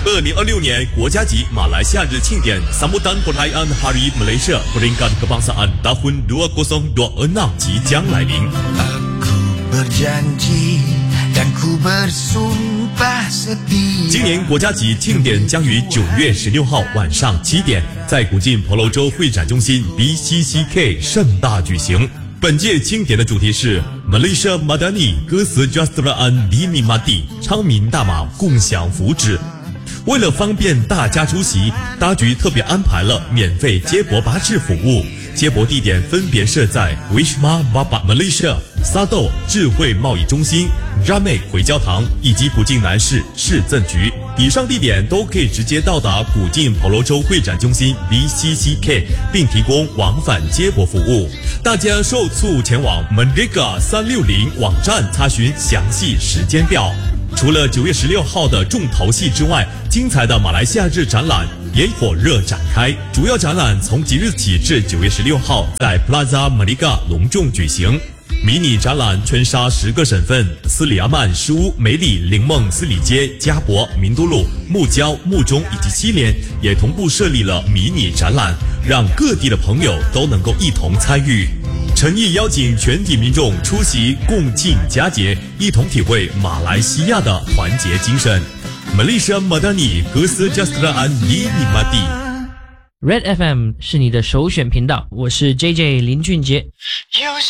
2026年国家级马来西亚日庆典 Sambutan Perayaan Hari Malaysia Peringkat Kebangsaan Tahun 2026 即将来临。今年国家级庆典将于9月16号晚上7点在古晋婆罗洲会展中心 BCCK 盛大举行。本届庆典的主题是 Malaysia Madani Kesejahteraan Dinikmati 昌明大马共享福祉。为了方便大家出席，当局特别安排了免费接驳巴士服务，接驳地点分别设在 Wisma Bapa Malaysia、沙豆智慧贸易中心、Ramai 回教堂以及古晋南市市政局。以上地点都可以直接到达古晋婆罗洲会展中心 BCCK， 并提供往返接驳服务。大家受促前往 Merdeka 360网站查询详细时间表。除了9月16号的重头戏之外，精彩的马来西亚日展览也火热展开。主要展览从即日起至9月16号在 Plaza Merdeka 隆重举行。迷你展览圈杀10个省份，斯里阿曼、诗巫、梅里、林梦、斯里街、加博、明都路、木礁、木中以及西莲也同步设立了迷你展览，让各地的朋友都能够一同参与。诚意邀请全体民众出席共庆佳节，一同体会马来西亚的团结精神。Malaysia Madani Kesejahteraan Dinikmati。 Red FM 是你的首选频道，我是 JJ 林俊杰。